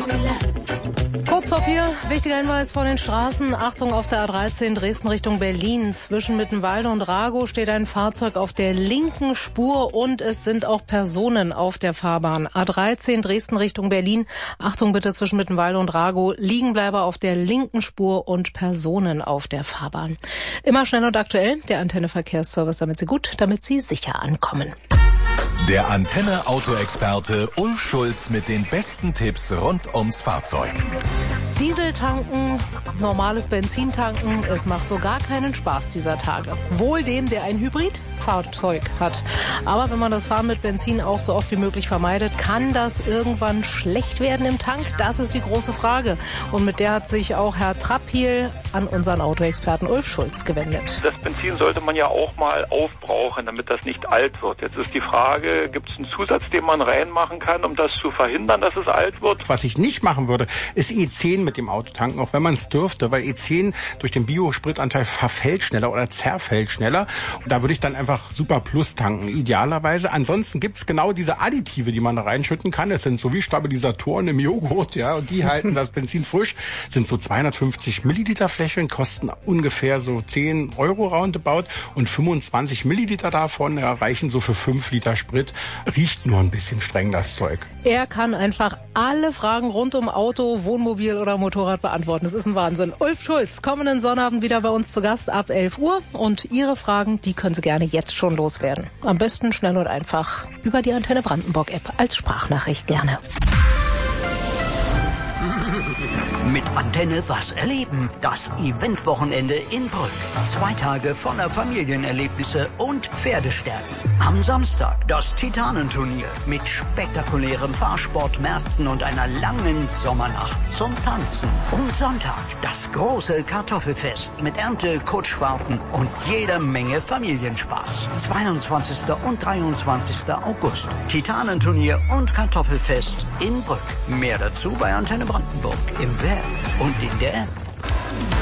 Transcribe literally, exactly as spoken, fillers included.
Kurz vor vier, wichtiger Hinweis vor den Straßen. Achtung auf der A dreizehn Dresden Richtung Berlin. Zwischen Mittenwalde und Ragow steht ein Fahrzeug auf der linken Spur und es sind auch Personen auf der Fahrbahn. A dreizehn Dresden Richtung Berlin. Achtung bitte zwischen Mittenwalde und Ragow. Liegenbleiber auf der linken Spur und Personen auf der Fahrbahn. Immer schnell und aktuell. Der Antenne Verkehrsservice, damit Sie gut, damit Sie sicher ankommen. Der Antenne-Auto-Experte Ulf Schulz mit den besten Tipps rund ums Fahrzeug. Diesel tanken, normales Benzin tanken, es macht so gar keinen Spaß dieser Tage. Wohl dem, der ein Hybridfahrzeug hat. Aber wenn man das Fahren mit Benzin auch so oft wie möglich vermeidet, kann das irgendwann schlecht werden im Tank? Das ist die große Frage. Und mit der hat sich auch Herr Trappiel an unseren Autoexperten Ulf Schulz gewendet. Das Benzin sollte man ja auch mal aufbrauchen, damit das nicht alt wird. Jetzt ist die Frage, gibt es einen Zusatz, den man reinmachen kann, um das zu verhindern, dass es alt wird? Was ich nicht machen würde, ist E zehn mit dem Auto tanken, auch wenn man es dürfte, weil E zehn durch den Biospritanteil verfällt schneller oder zerfällt schneller. Und da würde ich dann einfach Super Plus tanken, idealerweise. Ansonsten gibt's genau diese Additive, die man da reinschütten kann. Das sind so wie Stabilisatoren im Joghurt, ja, und die halten das Benzin frisch. Sind so zweihundertfünfzig Milliliter Fläschchen, kosten ungefähr so zehn Euro roundabout und fünfundzwanzig Milliliter davon erreichen so für fünf Liter Sprit. Riecht nur ein bisschen streng, das Zeug. Er kann einfach alle Fragen rund um Auto, Wohnmobil oder Motorrad beantworten. Das ist ein Wahnsinn. Ulf Schulz, kommenden Sonnabend wieder bei uns zu Gast ab elf Uhr. Und Ihre Fragen, die können Sie gerne jetzt schon loswerden. Am besten schnell und einfach über die Antenne Brandenburg App als Sprachnachricht gerne. Mit Antenne was erleben. Das Eventwochenende in Brück. Zwei Tage voller Familienerlebnisse und Pferdestärken. Am Samstag das Titanenturnier mit spektakulären Fahrsportmärkten und einer langen Sommernacht zum Tanzen. Und Sonntag das große Kartoffelfest mit Ernte, Kutschfahrten und jede Menge Familienspaß. zweiundzwanzigsten und dreiundzwanzigsten August. Titanenturnier und Kartoffelfest in Brück. Mehr dazu bei Antenne Brandenburg im Web und in der App.